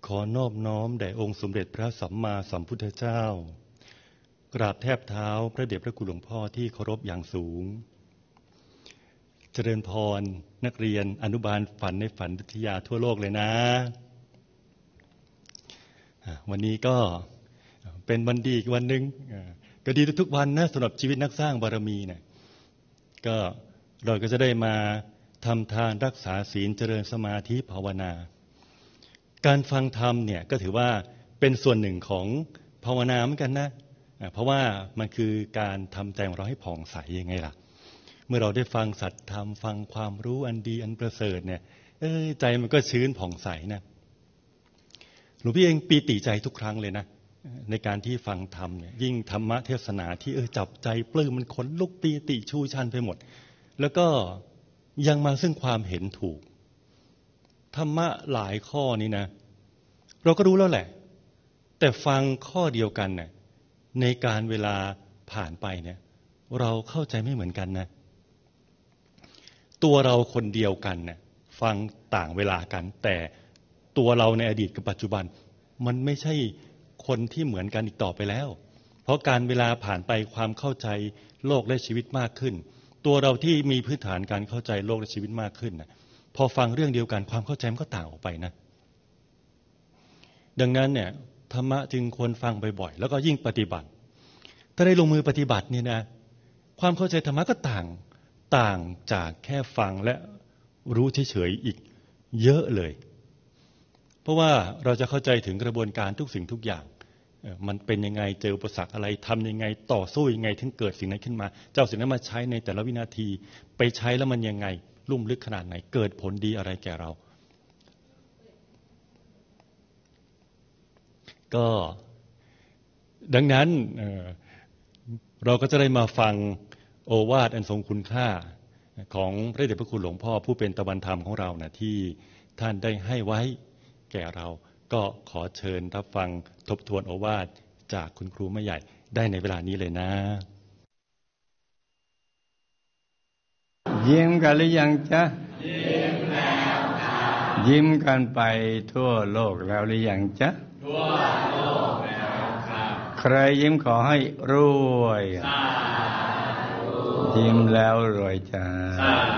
อนอบน้อมแด่องค์สมเด็จพระสัมมาสัมพุทธเจ้ากราบแทบเท้าพระเดชพระคุณหลวงพ่อที่เคารพอย่างสูงเจริญพรนักเรียนอนุบาลฝันในฝันวิทยาทั่วโลกเลยนะวันนี้ก็เป็นวันดีอีกวันหนึ่งก็ดีทุกๆวันนะสำหรับชีวิตนักสร้างบารมีเนี่ยก็เราก็จะได้มาทำทานรักษาศีลเจริญสมาธิภาวนาการฟังธรรมเนี่ยก็ถือว่าเป็นส่วนหนึ่งของภาวนาเหมือนกันนะเพราะว่ามันคือการทำใจของเราให้ผ่องใสยังไงล่ะเมื่อเราได้ฟังสัจธรรมฟังความรู้อันดีอันประเสริฐเนี่ยใจมันก็ชื้นผ่องใสนะหลวงพี่เองปีติใจทุกครั้งเลยนะในการที่ฟังธรรมเนี่ยยิ่งธรรมะเทศนาที่จับใจปลื้มมันขนลุกปีติชูชันไปหมดแล้วก็ยังมาซึ่งความเห็นถูกธรรมะหลายข้อนี้นะเราก็รู้แล้วแหละแต่ฟังข้อเดียวกันเนี่ยในการเวลาผ่านไปเนี่ยเราเข้าใจไม่เหมือนกันนะตัวเราคนเดียวกันเนี่ยฟังต่างเวลากันแต่ตัวเราในอดีตกับปัจจุบันมันไม่ใช่คนที่เหมือนกันอีกต่อไปแล้วเพราะการเวลาผ่านไปความเข้าใจโลกและชีวิตมากขึ้นตัวเราที่มีพื้นฐานการเข้าใจโลกและชีวิตมากขึ้นนะพอฟังเรื่องเดียวกันความเข้าใจมันก็ต่างออกไปนะดังนั้นเนี่ยธรรมะจึงควรฟังบ่อยๆแล้วก็ยิ่งปฏิบัติถ้าได้ลงมือปฏิบัติเนี่ยนะความเข้าใจธรรมะก็ต่างจากแค่ฟังและรู้เฉยๆอีกเยอะเลยเพราะว่าเราจะเข้าใจถึงกระบวนการทุกสิ่งทุกอย่างมันเป็นยังไงเจออุปสรรคอะไรทำยังไงต่อสู้ยังไงถึงเกิดสิ่งนั้นขึ้นมาเจ้าสิ่งนั้นมาใช้ในแต่ละวินาทีไปใช้แล้วมันยังไงลุ่มลึกขนาดไหนเกิดผลดีอะไรแก่เราก็ดังนั้นเราก็จะได้มาฟังโอวาทอันทรงคุณค่าของพระเดชพระคุณหลวงพ่อผู้เป็นตะวันธรรมของเรานะที่ท่านได้ให้ไว้แก่เราก็ขอเชิญรับฟังทบทวนโอวาทจากคุณครูแม่ใหญ่ได้ในเวลานี้เลยนะยิ้มกันหรือยังจ๊ะยิ้มแล้วค่ะยิ้มกันไปทั่วโลกแล้วหรือยังจ๊ะทั่วโลกแล้วครับใครยิ้มขอให้รวยยิ้มแล้วรวยจ้า